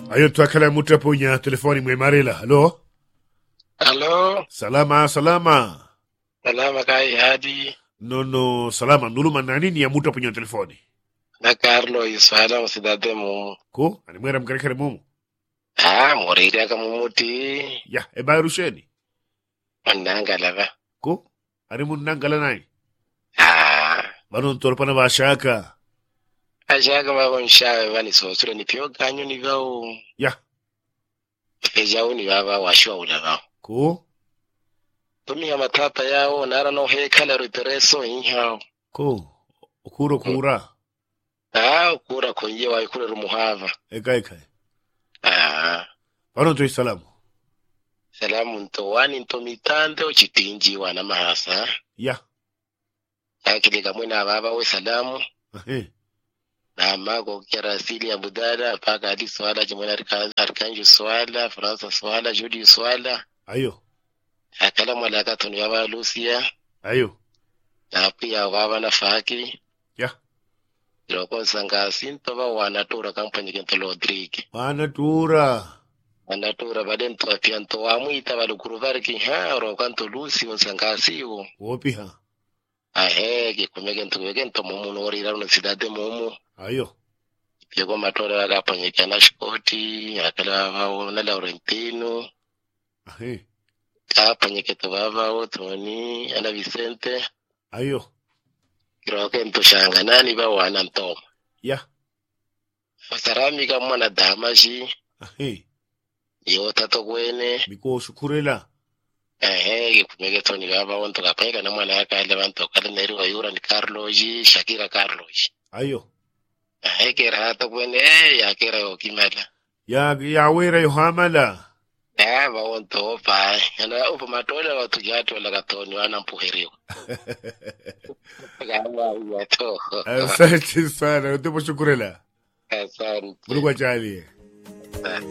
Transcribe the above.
Ayo twakala muta punya telefoni mwe Marela. Halo? Halo? Salama. Salama kai hadi. No, salama. Nuluma na nini ya muta punya telefoni? Na Carlo iswala usidate mumu. Ko? Animwera mkarekare mumu? Moriri aka mumuti. Ya, eba rusheni? Nangala. Ko? Animu nangala nai? Bano ntolpana bashaka. Ashaka babo nshawe bani sosure ni pio kanyo ni vao. Ya. Ejao ni baba washwa ulabao. Ko? Tumi ya matata yao nara no hekala ritereso inhao. Ko? Kura. Kura konye wa ikure rumuhava. Ekai. Bano ntoi salamu. Salamu ntowani ntomitande uchitinji wana mahasa. Ya. Akilika mwina baba we salamu. Na mago kera sili ya budada paka hadi swala jimwana arkanju swala Fransa swala Judi swala ayo akala mwalaka tuni baba Lucia ayo na pia baba na faki ya loko sanga sinto ba wanatura kampani kento Rodrigue wanatura baden to pia nto amuita balukuruvari ki ro kanto Lucio sanga siwo wopi ha kikumeke nto mumu norira no sidade mumu ayo Piego matora agapanyika na Shikoti akala babo na Laurentino apanyike to baba otoni ana Vicente ayo kiroke ntoshanga nani ba wana ntoma ya Sarami kama na damaji yo tato kwene biko shukurela kikumeke toni baba onto kapanyika na mwana yake levanto kale neri wa yura ni Carlos Shakira Carlos ayo kera hata kwene ya kera okimala ya wera yohamala bawonto opa yana opa matola watu jato la katoni wana mpuheriwa kama yato asante sana utupo shukurela asante Mungu ajalie